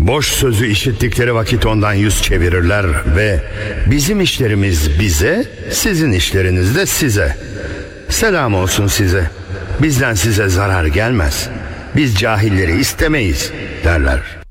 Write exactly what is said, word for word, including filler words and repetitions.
Boş sözü işittikleri vakit ondan yüz çevirirler ve bizim işlerimiz bize, sizin işleriniz de size. Selam olsun size. Bizden size zarar gelmez. Biz cahilleri istemeyiz derler.